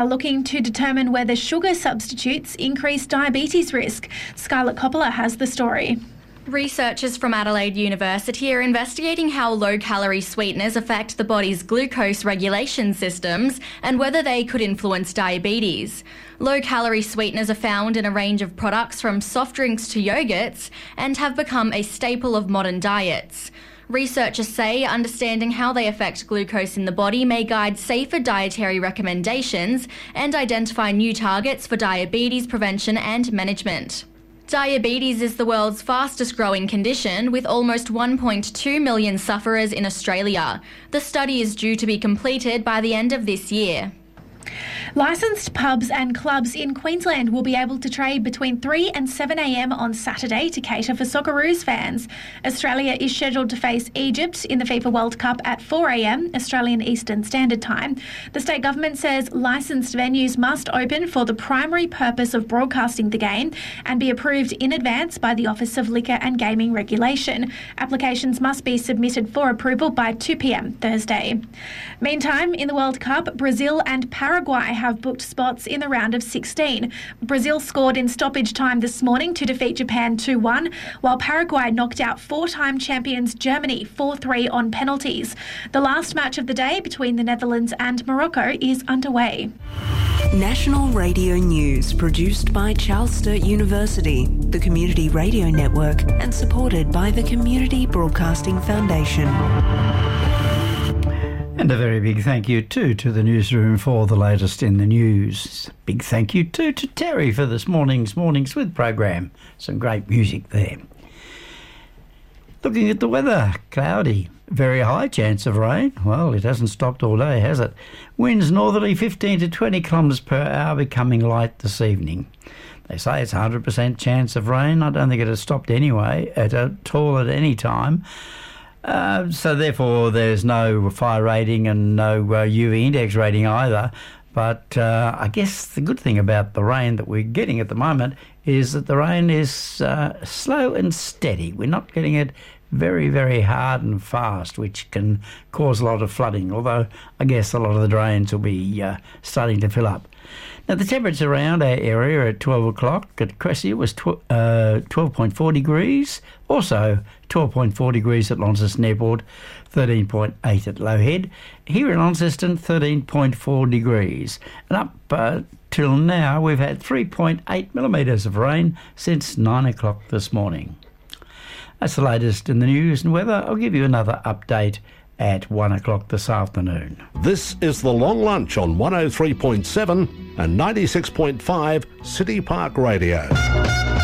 are looking to determine whether sugar substitutes increase diabetes risk. Scarlett Coppola has the story. Researchers from Adelaide University are investigating how low-calorie sweeteners affect the body's glucose regulation systems and whether they could influence diabetes. Low-calorie sweeteners are found in a range of products from soft drinks to yogurts and have become a staple of modern diets. Researchers say understanding how they affect glucose in the body may guide safer dietary recommendations and identify new targets for diabetes prevention and management. Diabetes is the world's fastest growing condition, with almost 1.2 million sufferers in Australia. The study is due to be completed by the end of this year. Licensed pubs and clubs in Queensland will be able to trade between 3 and 7 a.m. on Saturday to cater for Socceroos fans. Australia is scheduled to face Egypt in the FIFA World Cup at 4 a.m. Australian Eastern Standard Time. The state government says licensed venues must open for the primary purpose of broadcasting the game and be approved in advance by the Office of Liquor and Gaming Regulation. Applications must be submitted for approval by 2 p.m. Thursday. Meantime, in the World Cup, Brazil and Paraguay have booked spots in the round of 16. Brazil scored in stoppage time this morning to defeat Japan 2-1, while Paraguay knocked out four-time champions Germany 4-3 on penalties. The last match of the day between the Netherlands and Morocco is underway. National Radio News, produced by Charles Sturt University, the Community Radio Network, and supported by the Community Broadcasting Foundation. And a very big thank you too to the newsroom for the latest in the news. Big thank you too to Terry for this Mornings with program. Some great music there. Looking at the weather, cloudy, very high chance of rain. Well, it hasn't stopped all day, has it? Winds northerly 15 to 20 kilometres per hour, becoming light this evening. They say it's 100% chance of rain. I don't think it has stopped anyway at all at any time. So therefore there's no fire rating and no UV index rating either. But I guess the good thing about the rain that we're getting at the moment is that the rain is slow and steady. We're not getting it very, very hard and fast, which can cause a lot of flooding, although I guess a lot of the drains will be starting to fill up. Now, the temperature around our area at 12 o'clock at Cressy was 12.4 degrees, also 12.4 degrees at Launceston Airport, 13.8 at Lowhead. Here in Launceston, 13.4 degrees. And up till now, we've had 3.8 millimetres of rain since 9 o'clock this morning. That's the latest in the news and weather. I'll give you another update at 1 o'clock this afternoon. This is The Long Lunch on 103.7 and 96.5 City Park Radio.